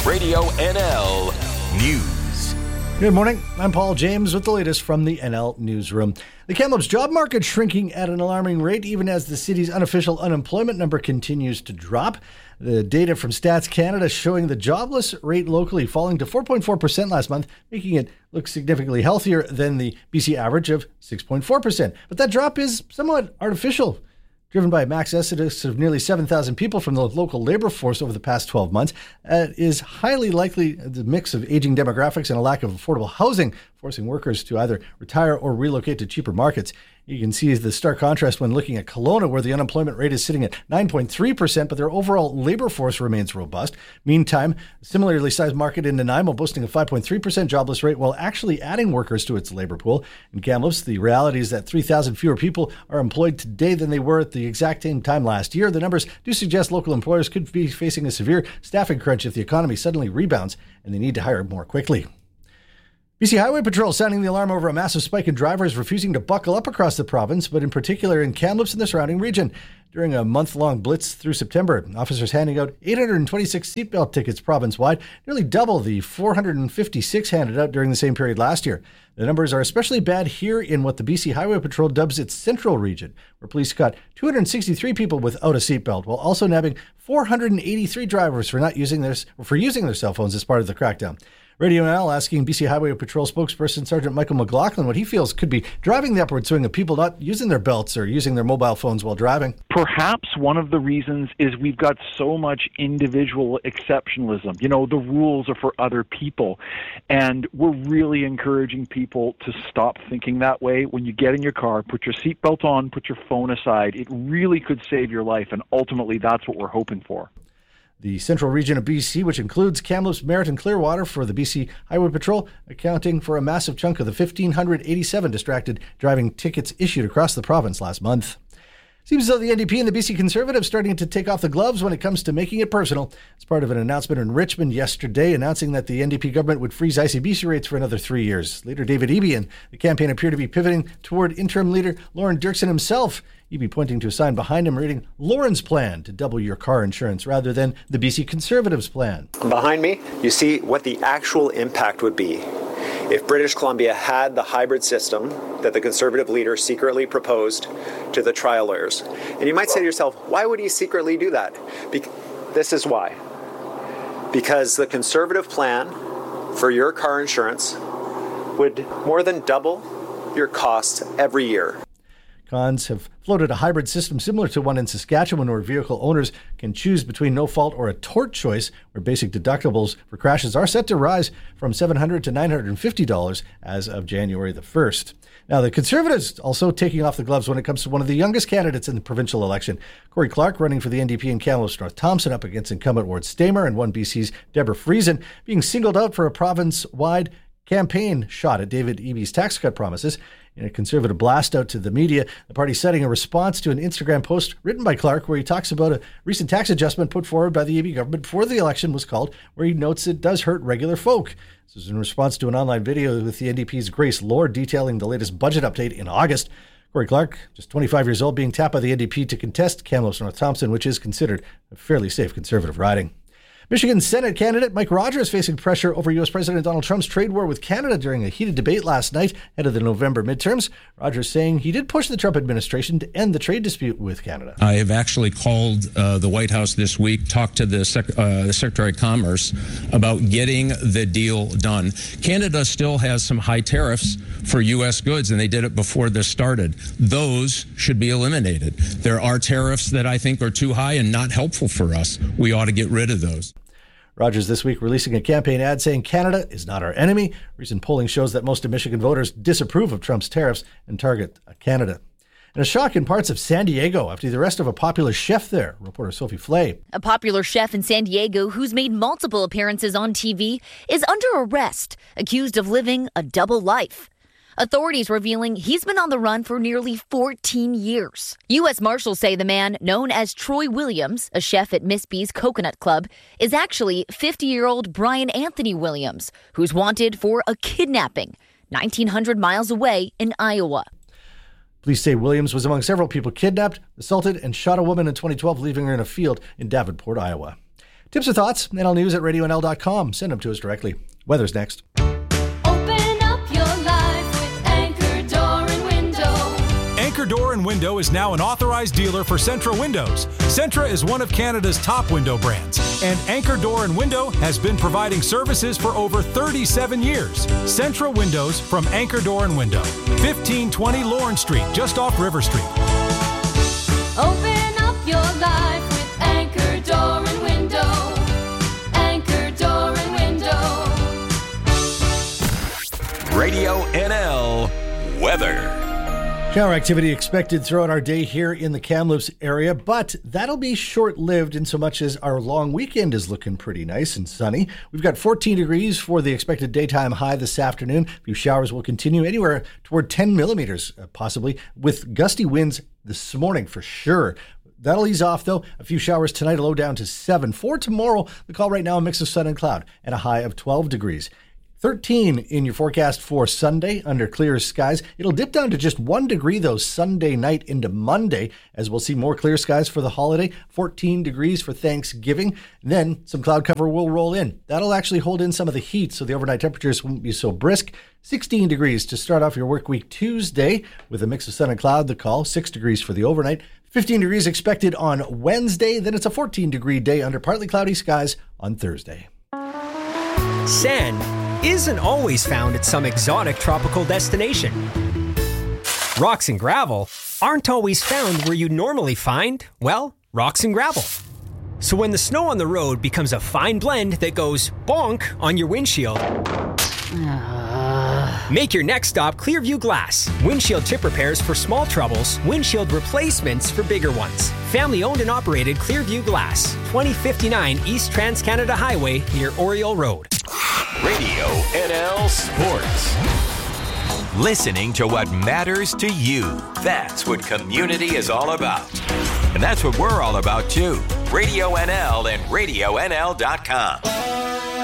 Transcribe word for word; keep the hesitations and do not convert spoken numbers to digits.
Radio N L News. Good morning. I'm Paul James with the latest from the N L Newsroom. The Kamloops job market shrinking at an alarming rate, even as the city's unofficial unemployment number continues to drop. The data from Stats Canada showing the jobless rate locally falling to four point four percent last month, making it look significantly healthier than the B C average of six point four percent. But that drop is somewhat artificial. Driven by a max exodus of nearly seven thousand people from the local labor force over the past twelve months, uh, is highly likely the mix of aging demographics and a lack of affordable housing, forcing workers to either retire or relocate to cheaper markets. You can see the stark contrast when looking at Kelowna, where the unemployment rate is sitting at nine point three percent, but their overall labor force remains robust. Meantime, a similarly sized market in Nanaimo boasting a five point three percent jobless rate while actually adding workers to its labor pool. In Kamloops, the reality is that three thousand fewer people are employed today than they were at the exact same time last year. The numbers do suggest local employers could be facing a severe staffing crunch if the economy suddenly rebounds and they need to hire more quickly. B C Highway Patrol sounding the alarm over a massive spike in drivers refusing to buckle up across the province, but in particular in Kamloops and the surrounding region. During a month-long blitz through September, officers handing out eight hundred twenty-six seatbelt tickets province-wide, nearly double the four hundred fifty-six handed out during the same period last year. The numbers are especially bad here in what the B C Highway Patrol dubs its central region, where police caught two hundred sixty-three people without a seatbelt, while also nabbing four hundred eighty-three drivers for not using their for using their cell phones as part of the crackdown. Radio N L asking B C Highway Patrol spokesperson Sergeant Michael McLaughlin what he feels could be driving the upward swing of people not using their belts or using their mobile phones while driving. Perhaps one of the reasons is we've got so much individual exceptionalism. You know, the rules are for other people. And we're really encouraging people to stop thinking that way. When you get in your car, put your seatbelt on, put your phone aside. It really could save your life. And ultimately, that's what we're hoping for. The central region of B C, which includes Kamloops, Merritt, and Clearwater for the B C Highway Patrol, accounting for a massive chunk of the one thousand five hundred eighty-seven distracted driving tickets issued across the province last month. Seems as though the N D P and the B C Conservatives starting to take off the gloves when it comes to making it personal. As part of an announcement in Richmond yesterday announcing that the N D P government would freeze I C B C rates for another three years. Leader David Eby and the campaign appear to be pivoting toward interim leader Lauren Dirksen himself. Eby pointing to a sign behind him reading Lauren's plan to double your car insurance rather than the B C Conservatives' plan. Behind me, you see what the actual impact would be if British Columbia had the hybrid system that the Conservative leader secretly proposed to the trial lawyers. And you might say to yourself, why would he secretly do that? Be- this is why. Because the Conservative plan for your car insurance would more than double your costs every year. Cons have floated a hybrid system similar to one in Saskatchewan where vehicle owners can choose between no fault or a tort choice, where basic deductibles for crashes are set to rise from seven hundred dollars to nine hundred fifty dollars as of January the first. Now, the Conservatives also taking off the gloves when it comes to one of the youngest candidates in the provincial election. Corey Clark running for the N D P in Kamloops North Thompson up against incumbent Ward Stamer and one B C's Deborah Friesen, being singled out for a province-wide campaign shot at David Eby's tax cut promises. In a Conservative blast out to the media, the party citing a response to an Instagram post written by Clark where he talks about a recent tax adjustment put forward by the Eby government before the election was called, where he notes it does hurt regular folk. This is in response to an online video with the N D P's Grace Lord detailing the latest budget update in August. Corey Clark, just twenty-five years old, being tapped by the N D P to contest Kamloops North Thompson, which is considered a fairly safe Conservative riding. Michigan Senate candidate Mike Rogers facing pressure over U S President Donald Trump's trade war with Canada during a heated debate last night ahead of the November midterms. Rogers saying he did push the Trump administration to end the trade dispute with Canada. I have actually called uh, the White House this week, talked to the, Sec- uh, the Secretary of Commerce about getting the deal done. Canada still has some high tariffs for U S goods, and they did it before this started. Those should be eliminated. There are tariffs that I think are too high and not helpful for us. We ought to get rid of those. Rogers this week releasing a campaign ad saying Canada is not our enemy. Recent polling shows that most of Michigan voters disapprove of Trump's tariffs and target Canada. And a shock in parts of San Diego after the arrest of a popular chef there. Reporter Sophie Flay. A popular chef in San Diego who's made multiple appearances on T V is under arrest, accused of living a double life. Authorities revealing he's been on the run for nearly fourteen years. U S Marshals say the man, known as Troy Williams, a chef at Miss B's Coconut Club, is actually fifty-year-old Brian Anthony Williams, who's wanted for a kidnapping nineteen hundred miles away in Iowa. Police say Williams was among several people kidnapped, assaulted, and shot a woman in twenty twelve, leaving her in a field in Davenport, Iowa. Tips or thoughts? N L News at radio N L dot com. Send them to us directly. Weather's next. Open up your life with Anchor Door and Window. Anchor Door and Window is now an authorized dealer for Centra Windows. Centra is one of Canada's top window brands, and Anchor Door and Window has been providing services for over thirty-seven years. Centra Windows from Anchor Door and Window, fifteen twenty Lawrence Street, just off River Street. Open up your life with Anchor Door and Window. Anchor Door and Window. Radio N L weather. Shower activity expected throughout our day here in the Kamloops area, but that'll be short-lived in so much as our long weekend is looking pretty nice and sunny. We've got fourteen degrees for the expected daytime high this afternoon. A few showers will continue anywhere toward ten millimeters, uh, possibly, with gusty winds this morning for sure. That'll ease off, though. A few showers tonight, a low down to seven. For tomorrow, the call right now, a mix of sun and cloud, and a high of twelve degrees. thirteen in your forecast for Sunday under clear skies. It'll dip down to just one degree, though, Sunday night into Monday, as we'll see more clear skies for the holiday. fourteen degrees for Thanksgiving. Then some cloud cover will roll in. That'll actually hold in some of the heat, so the overnight temperatures won't be so brisk. sixteen degrees to start off your work week Tuesday with a mix of sun and cloud, the call. six degrees for the overnight. fifteen degrees expected on Wednesday. Then it's a fourteen degree day under partly cloudy skies on Thursday. Sand isn't always found at some exotic tropical destination. Rocks and gravel aren't always found where you'd normally find, well, rocks and gravel. So when the snow on the road becomes a fine blend that goes bonk on your windshield, make your next stop Clearview Glass. Windshield chip repairs for small troubles, windshield replacements for bigger ones. Family owned and operated Clearview Glass, twenty fifty-nine East Trans-Canada Highway near Oriole Road. Radio N L Sports. Listening to what matters to you. That's what community is all about. And that's what we're all about too. Radio N L and radio N L dot com.